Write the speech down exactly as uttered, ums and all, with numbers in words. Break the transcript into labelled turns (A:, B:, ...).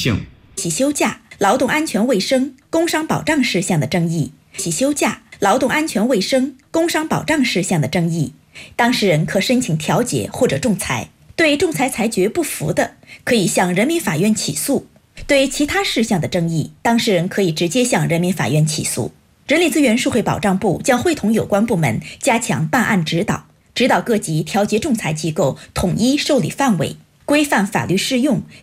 A: 性、
B: 喜休假、劳动安全卫生、工伤保障事项的争议、喜休假、劳动安全卫生、工伤保障事项的争议，当事人可申请调解或者仲裁。对仲裁裁决不服的，可以向人民法院起诉。对其他事项的争议，当事人可以直接向人民法院起诉。人力资源社会保障部将会同有关部门加强办案指导，指导各级调解仲裁机构统一受理范围，规范法律适用，